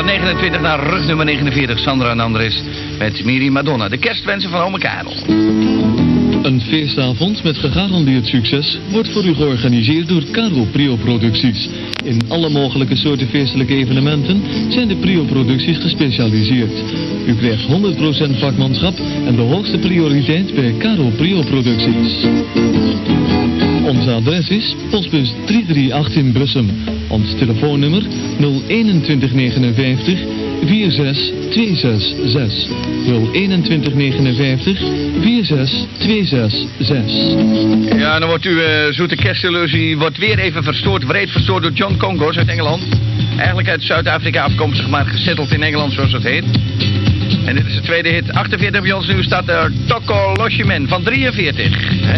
29 naar rug nummer 49. Sandra en Andres met Miri Madonna. De kerstwensen van ome Karel. Een feestavond met gegarandeerd succes wordt voor u georganiseerd door Karel Prio Producties. In alle mogelijke soorten feestelijke evenementen zijn de Prio Producties gespecialiseerd. U krijgt 100% vakmanschap en de hoogste prioriteit bij Karel Prio Producties. Ons adres is postbus 3318 in Brussum. Ons telefoonnummer 02159 46266. 02159 46266. Ja, dan wordt uw zoete kerstillusie wordt weer even verstoord, wreed verstoord door John Congos uit Engeland. Eigenlijk uit Zuid-Afrika afkomstig, maar gesetteld in Engeland zoals het heet. En dit is de tweede hit. 48 bij ons nu staat er Toko Loshimen van 43.